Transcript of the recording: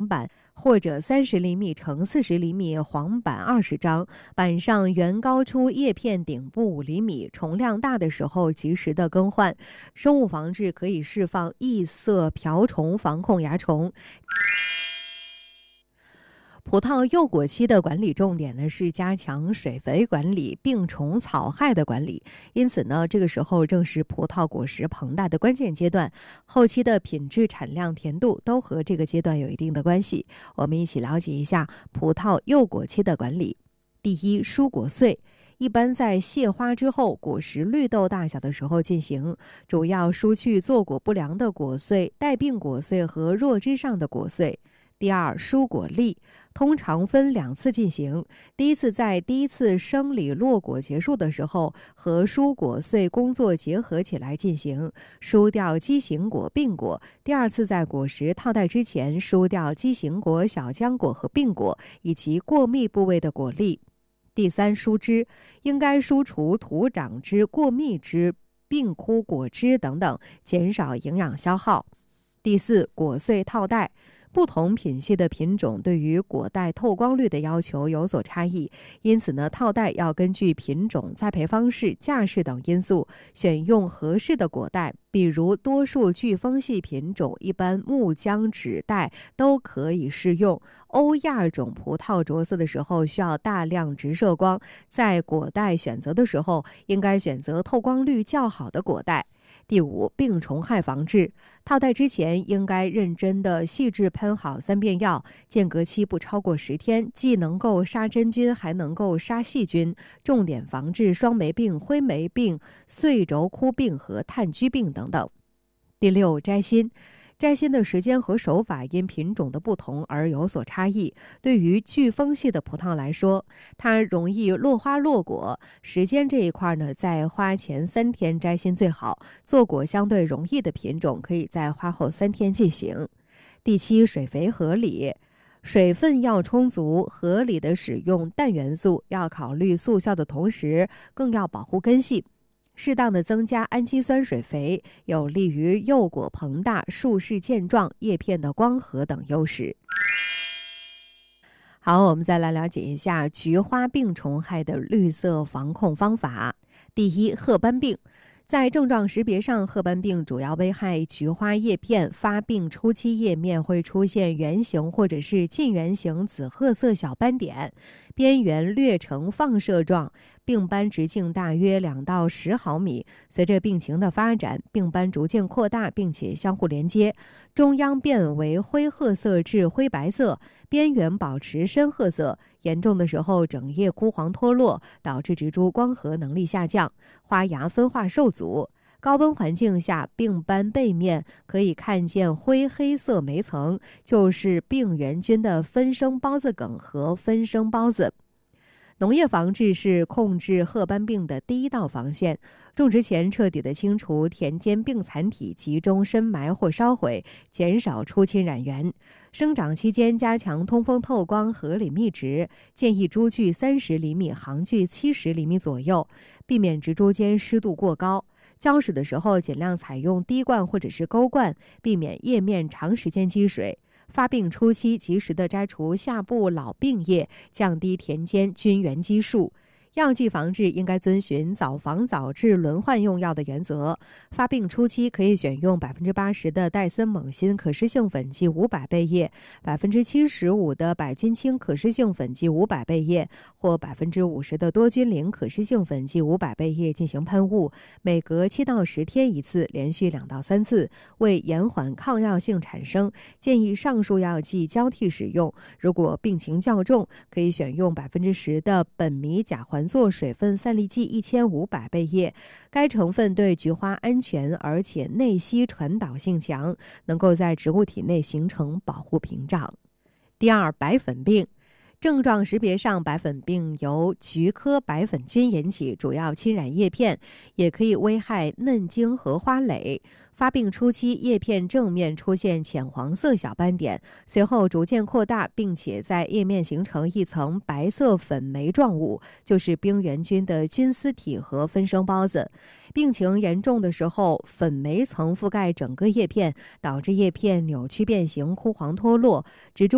板，或者30厘米乘40厘米黄板20张，板上缘高出叶片顶部5厘米，重量大的时候及时的更换。生物防治可以释放异色瓢虫防控蚜虫。葡萄幼果期的管理重点呢是加强水肥管理、病虫草害的管理，因此呢，这个时候正是葡萄果实膨大的关键阶段，后期的品质、产量、甜度都和这个阶段有一定的关系。我们一起了解一下葡萄幼果期的管理。第一，疏果穗。一般在谢花之后，果实绿豆大小的时候进行，主要疏去坐果不良的果穗、带病果穗和弱枝上的果穗。第二，疏果粒，通常分2次进行。第一次在第一次生理落果结束的时候，和疏果穗工作结合起来进行，疏掉畸形果、病果。第二次在果实套袋之前，疏掉畸形果、小浆果和病果，以及过密部位的果粒。第三，疏枝，应该疏除徒长枝、过密枝、病枯果枝等等，减少营养消耗。第四，果穗套袋。不同品系的品种对于果袋透光率的要求有所差异，因此呢，套袋要根据品种、栽培方式、架势等因素，选用合适的果袋。比如多数巨峰系品种，一般木浆纸袋都可以适用。欧亚种葡萄着色的时候需要大量直射光，在果袋选择的时候，应该选择透光率较好的果袋。第五，病虫害防治。套袋之前应该认真的细致喷好3遍药，间隔期不超过10天，既能够杀真菌，还能够杀细菌，重点防治双霉病、灰霉病、穗轴枯病和炭疽病等等。第六，摘心。摘心的时间和手法因品种的不同而有所差异。对于巨峰系的葡萄来说，它容易落花落果，时间这一块呢，在花前3天摘心最好。坐果相对容易的品种，可以在花后3天进行。第七，水肥合理。水分要充足，合理的使用氮元素，要考虑速效的同时，更要保护根系。适当的增加氨基酸水肥，有利于幼果膨大、树势健壮、叶片的光合等优势。好，我们再来了解一下菊花病虫害的绿色防控方法。第一，褐斑病。在症状识别上，褐斑病主要危害菊花叶片，发病初期叶面会出现圆形或者是近圆形紫褐色小斑点，边缘略呈放射状，病斑直径大约2到10毫米。随着病情的发展，病斑逐渐扩大，并且相互连接，中央变为灰褐色至灰白色，边缘保持深褐色。严重的时候，整叶枯黄脱落，导致植株光合能力下降，花芽分化受阻。高温环境下，病斑背面可以看见灰黑色霉层，就是病原菌的分生孢子梗和分生孢子。农业防治是控制褐斑病的第一道防线，种植前彻底的清除田间病残体，集中深埋或烧毁，减少出侵染源。生长期间加强通风透光，合理密植，建议株距30厘米，行距70厘米左右，避免植株间湿度过高。浇水的时候尽量采用滴灌或者是钩灌，避免叶面长时间积水。发病初期及时的摘除下部老病叶，降低田间菌源基数。药剂防治应该遵循早防早治轮换用药的原则。发病初期可以选用80%的戴森锰锌可施性粉剂500倍液，75%的百菌清可施性粉剂500倍液，或50%的多菌灵可施性粉剂500倍液进行喷雾，每隔7到10天一次，连续2到3次。为延缓抗药性产生，建议上述药剂交替使用。如果病情较重，可以选用10%的苯醚甲环唑水分散粒剂1500倍液，该成分对菊花安全，而且内吸传导性强，能够在植物体内形成保护屏障。第二，白粉病。症状识别上，白粉病由菊科白粉菌引起，主要侵染叶片，也可以危害嫩茎和花蕾。发病初期，叶片正面出现浅黄色小斑点，随后逐渐扩大，并且在叶面形成一层白色粉霉状物，就是病原菌的菌丝体和分生孢子。病情严重的时候，粉霉层覆盖整个叶片，导致叶片扭曲变形、枯黄脱落，植株